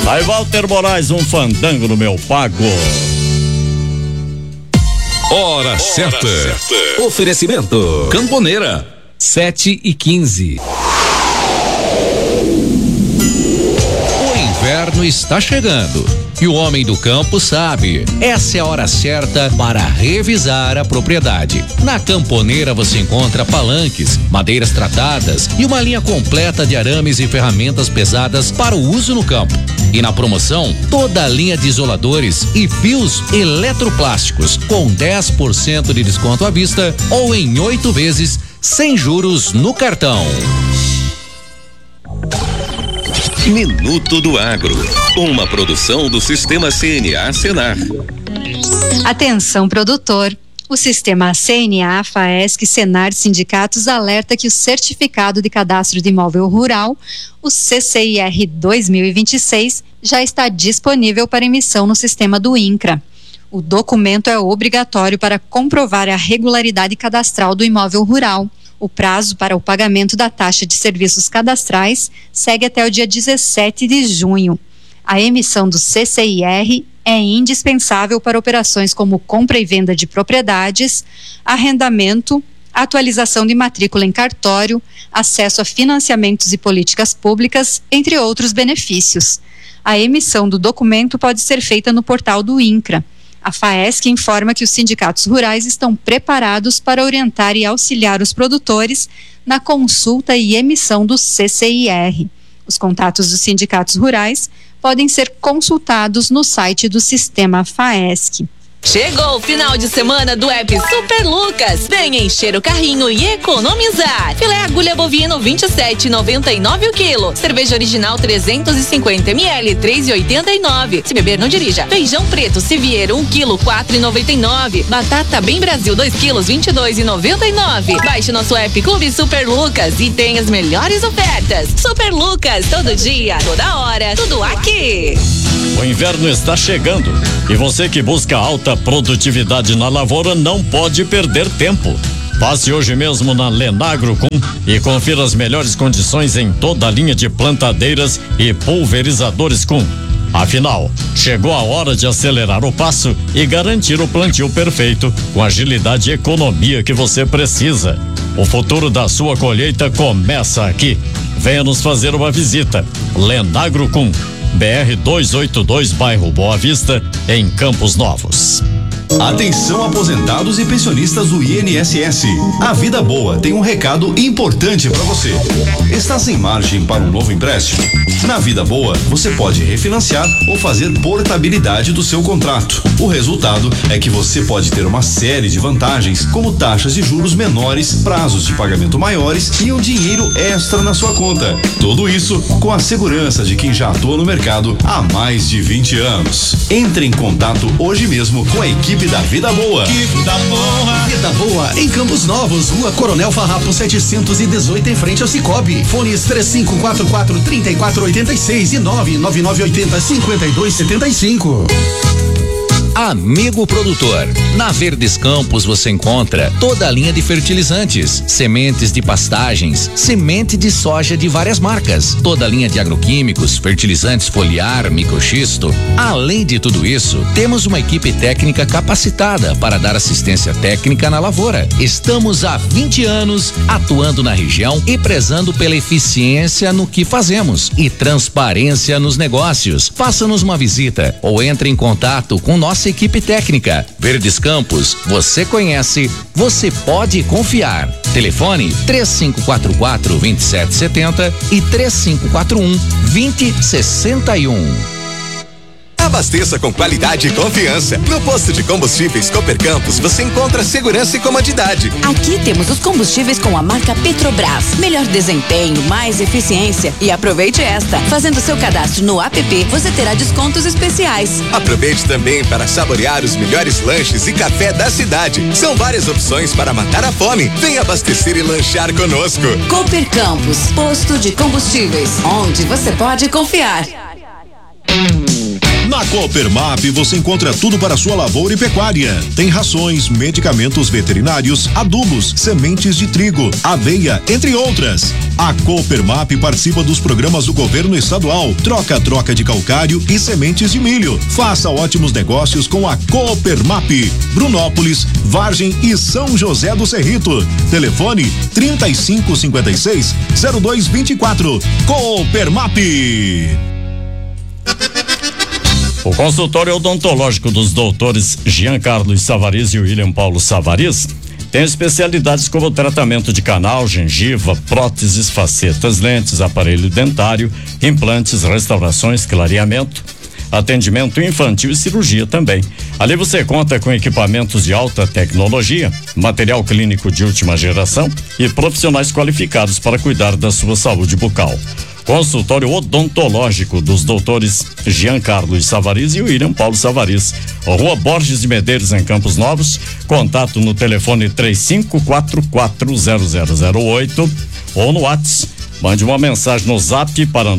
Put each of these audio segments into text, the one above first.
Aí, Walter Moraes, um fandango no meu pago. Hora certa. Oferecimento Camponeira 7:15. O inverno está chegando e o homem do campo sabe. Essa é a hora certa para revisar a propriedade. Na Camponeira você encontra palanques, madeiras tratadas e uma linha completa de arames e ferramentas pesadas para o uso no campo. E na promoção, toda a linha de isoladores e fios eletroplásticos com 10% de desconto à vista ou em 8 vezes sem juros no cartão. Minuto do Agro, uma produção do Sistema CNA Senar. Atenção, produtor. O Sistema CNA, FAESC, Senar e sindicatos alerta que o Certificado de Cadastro de Imóvel Rural, o CCIR 2026, já está disponível para emissão no sistema do INCRA. O documento é obrigatório para comprovar a regularidade cadastral do imóvel rural. O prazo para o pagamento da taxa de serviços cadastrais segue até o dia 17 de junho. A emissão do CCIR é indispensável para operações como compra e venda de propriedades, arrendamento, atualização de matrícula em cartório, acesso a financiamentos e políticas públicas, entre outros benefícios. A emissão do documento pode ser feita no portal do INCRA. A FAESC informa que os sindicatos rurais estão preparados para orientar e auxiliar os produtores na consulta e emissão do CCIR. Os contatos dos sindicatos rurais podem ser consultados no site do Sistema FAESC. Chegou o final de semana do app Super Lucas. Venha encher o carrinho e economizar. Filé agulha bovino 27,99 o quilo. Cerveja original 350 ml 3,89. Se beber, não dirija. Feijão preto Siviero 1 quilo 4,99. Batata Bem Brasil 2 quilos 22,99. Baixe nosso app Clube Super Lucas e tenha as melhores ofertas. Super Lucas, todo dia, toda hora, tudo aqui. O inverno está chegando e você que busca alta produtividade na lavoura não pode perder tempo. Passe hoje mesmo na Lenagrocum e confira as melhores condições em toda a linha de plantadeiras e pulverizadores Cum. Afinal, chegou a hora de acelerar o passo e garantir o plantio perfeito com agilidade e economia que você precisa. O futuro da sua colheita começa aqui. Venha nos fazer uma visita. Lenagrocum, BR 282, bairro Boa Vista, em Campos Novos. Atenção, aposentados e pensionistas do INSS. A Vida Boa tem um recado importante para você. Está sem margem para um novo empréstimo? Na Vida Boa, você pode refinanciar ou fazer portabilidade do seu contrato. O resultado é que você pode ter uma série de vantagens, como taxas de juros menores, prazos de pagamento maiores e um dinheiro extra na sua conta. Tudo isso com a segurança de quem já atua no mercado há mais de 20 anos. Entre em contato hoje mesmo com a equipe da Vida Boa. Vida Boa. Vida Boa em Campos Novos, Rua Coronel Farrapo 718, em frente ao Cicobi. Fones 3544-3486 e 99980-5275. Amigo produtor, na Verdes Campos você encontra toda a linha de fertilizantes, sementes de pastagens, semente de soja de várias marcas, toda a linha de agroquímicos, fertilizantes foliar, microxisto. Além de tudo isso, temos uma equipe técnica capacitada para dar assistência técnica na lavoura. Estamos há 20 anos atuando na região e prezando pela eficiência no que fazemos e transparência nos negócios. Faça-nos uma visita ou entre em contato com nossa equipe técnica. Verdes Campos, você conhece, você pode confiar. Telefone 3544-2770 e 3541-2061. Abasteça com qualidade e confiança. No posto de combustíveis Cooper Campos você encontra segurança e comodidade. Aqui temos os combustíveis com a marca Petrobras. Melhor desempenho, mais eficiência. E aproveite esta. Fazendo seu cadastro no app, você terá descontos especiais. Aproveite também para saborear os melhores lanches e café da cidade. São várias opções para matar a fome. Venha abastecer e lanchar conosco. Cooper Campos, posto de combustíveis, onde você pode confiar. Na Na Coopermap você encontra tudo para sua lavoura e pecuária. Tem rações, medicamentos veterinários, adubos, sementes de trigo, aveia, entre outras. A Coopermap participa dos programas do governo estadual, troca de calcário e sementes de milho. Faça ótimos negócios com a Coopermap. Brunópolis, Vargem e São José do Cerrito. Telefone 3556-0224. Coopermap. O consultório odontológico dos doutores Jean Carlos Savariz e William Paulo Savariz tem especialidades como tratamento de canal, gengiva, próteses, facetas, lentes, aparelho dentário, implantes, restaurações, clareamento, atendimento infantil e cirurgia também. Ali você conta com equipamentos de alta tecnologia, material clínico de última geração e profissionais qualificados para cuidar da sua saúde bucal. Consultório odontológico dos doutores Jean Carlos Savariz e William Paulo Savariz. Rua Borges de Medeiros, em Campos Novos. Contato no telefone 35440008 ou no WhatsApp. Mande uma mensagem no Zap para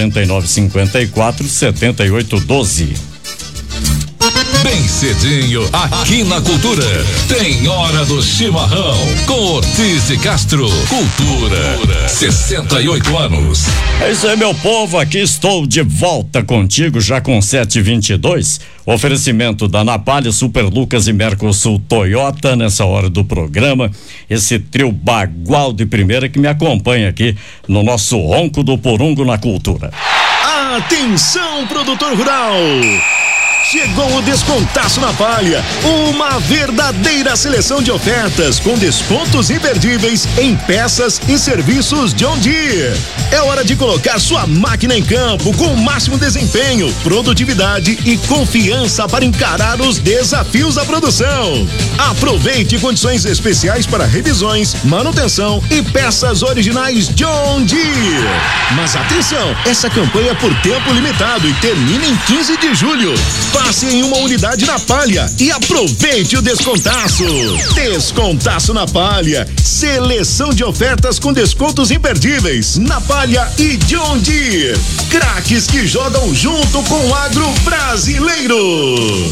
999547812. Bem cedinho, aqui na Cultura, tem Hora do Chimarrão, com Ortiz de Castro. Cultura, 68 anos. É isso aí, meu povo, aqui estou de volta contigo, já com 7h22. Oferecimento da Napalha, Super Lucas e Mercosul Toyota nessa hora do programa. Esse trio bagual de primeira que me acompanha aqui no nosso Ronco do Porungo na Cultura. Atenção, produtor rural! Chegou o Descontaço na Palha, uma verdadeira seleção de ofertas com descontos imperdíveis em peças e serviços John Deere. É hora de colocar sua máquina em campo com o máximo desempenho, produtividade e confiança para encarar os desafios da produção. Aproveite condições especiais para revisões, manutenção e peças originais John Deere. Mas atenção, essa campanha é por tempo limitado e termina em 15 de julho. Passe em uma unidade na Palha e aproveite o descontaço. Descontaço na Palha. Seleção de ofertas com descontos imperdíveis na Palha e John Deere. Craques que jogam junto com o agro brasileiro.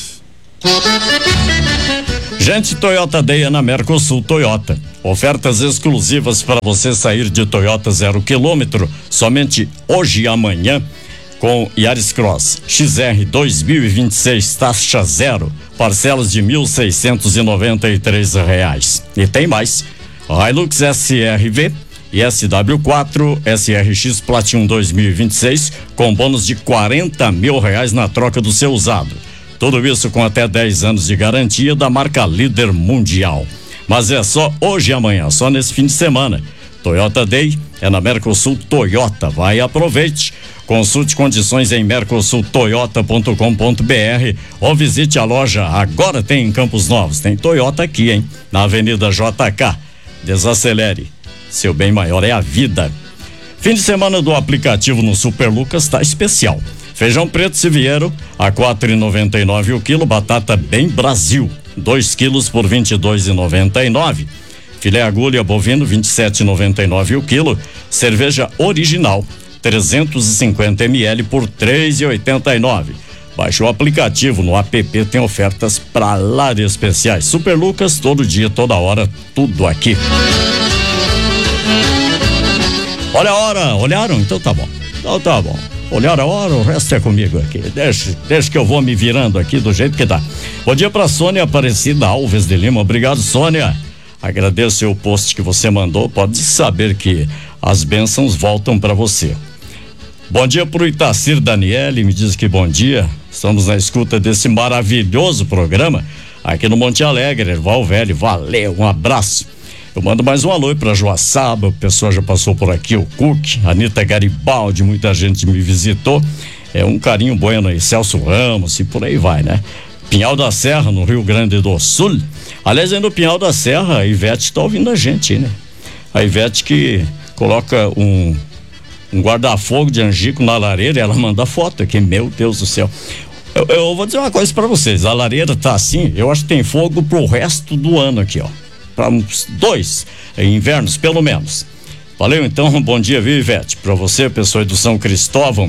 Gente, Toyota Day é na Mercosul Toyota. Ofertas exclusivas para você sair de Toyota 0 km somente hoje e amanhã. Com Yaris Cross XR 2026 taxa zero, parcelas de R$1.693. E tem mais: Hilux SR-V e SW4 SRX Platinum 2026 com bônus de R$40 mil na troca do seu usado. Tudo isso com até 10 anos de garantia da marca líder mundial. Mas é só hoje e amanhã, só nesse fim de semana. Toyota Day é na Mercosul Toyota. Vai e aproveite. Consulte condições em mercosultoyota.com.br ou visite a loja. Agora tem em Campos Novos. Tem Toyota aqui, hein? Na Avenida JK. Desacelere. Seu bem maior é a vida. Fim de semana do aplicativo no Super Lucas tá especial. Feijão preto Siviero a R$4,99 o quilo. Batata Bem Brasil 2 quilos por R$22,99. Filé agulha bovino 27,99 o quilo. Cerveja original 350 ml por R$3,89. Baixe o aplicativo, no app tem ofertas pra lá de especiais. Super Lucas, todo dia, toda hora, tudo aqui. Olha a hora, olharam? Então tá bom. Olharam a hora, o resto é comigo aqui. Deixa que eu vou me virando aqui do jeito que tá. Bom dia pra Sônia Aparecida Alves de Lima. Obrigado, Sônia. Agradeço o post que você mandou. Pode saber que as bênçãos voltam para você. Bom dia pro Itacir Daniele, me diz que bom dia. Estamos na escuta desse maravilhoso programa aqui no Monte Alegre, Erval Velho. Valeu, um abraço. Eu mando mais um alô para Joaçaba, o pessoal já passou por aqui, o Cook, Anitta Garibaldi, muita gente me visitou. É um carinho bueno aí, Celso Ramos e por aí vai, né? Pinhal da Serra, no Rio Grande do Sul. Aliás, aí no Pinhal da Serra, a Ivete tá ouvindo a gente, né? A Ivete que coloca um guarda-fogo de angico na lareira, ela manda foto aqui, meu Deus do céu. Eu vou dizer uma coisa pra vocês, a lareira tá assim, eu acho que tem fogo pro resto do ano aqui, ó. Pra uns 2 invernos, pelo menos. Valeu então, bom dia, viu, Ivete? Pra você, pessoal do São Cristóvão,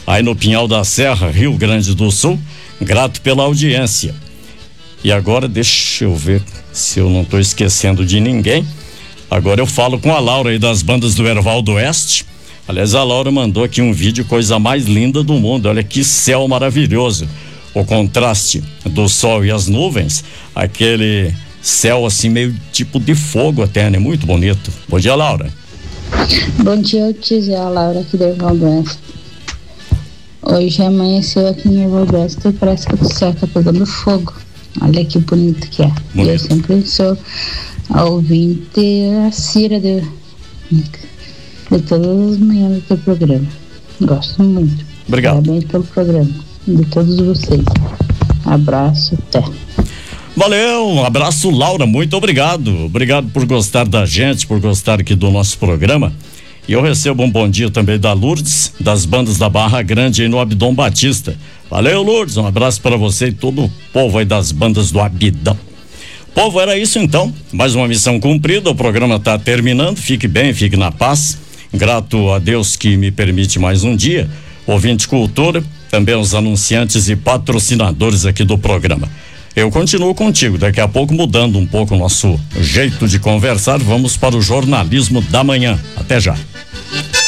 aí no Pinhal da Serra, Rio Grande do Sul. Grato pela audiência. E agora deixa eu ver se eu não estou esquecendo de ninguém. Agora eu falo com a Laura aí das bandas do Erval do Oeste. Aliás, a Laura mandou aqui um vídeo, coisa mais linda do mundo. Olha que céu maravilhoso. O contraste do sol e as nuvens, aquele céu assim meio tipo de fogo até, né? Muito bonito. Bom dia, Laura. Bom dia, Otis, é a Laura aqui do Erval do Oeste. Hoje amanheceu aqui em Erval do Oeste e parece que o céu tá pegando fogo. Olha que bonito que é. Bonito. Eu sempre sou a ouvinte assíria de todas as manhãs do teu programa. Gosto muito. Obrigado. Parabéns pelo programa. De todos vocês. Abraço, até. Valeu, um abraço, Laura, muito obrigado. Obrigado por gostar da gente, por gostar aqui do nosso programa. E eu recebo um bom dia também da Lourdes, das bandas da Barra Grande aí no Abdom Batista. Valeu, Lourdes, um abraço para você e todo o povo aí das bandas do Abdão. Povo, era isso então, mais uma missão cumprida, o programa está terminando, fique bem, fique na paz. Grato a Deus que me permite mais um dia. Ouvinte Cultura, também os anunciantes e patrocinadores aqui do programa. Eu continuo contigo, daqui a pouco mudando um pouco o nosso jeito de conversar, vamos para o jornalismo da manhã. Até já.